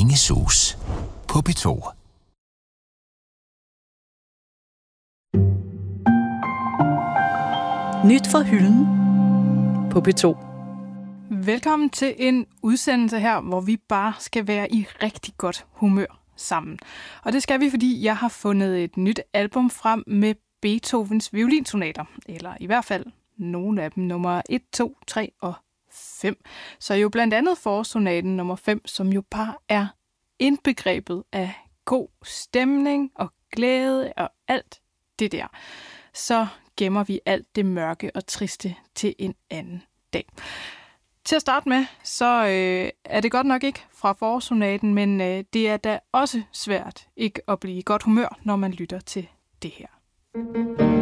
Vingesus på P2. Nyt fra hylden på P2. Velkommen til en udsendelse her, hvor vi bare skal være i rigtig godt humør sammen. Og det skal vi, fordi jeg har fundet et nyt album frem med Beethovens violinsonater, eller i hvert fald nogle af dem, nummer 1, 2, 3 og 5. Så jo blandt andet Forårssonaten nummer 5, som jo bare er indbegrebet af god stemning og glæde og alt det der. Så gemmer vi alt det mørke og triste til en anden dag. Til at starte med, så er det godt nok ikke fra Forårssonaten, men det er da også svært ikke at blive i godt humør, når man lytter til det her.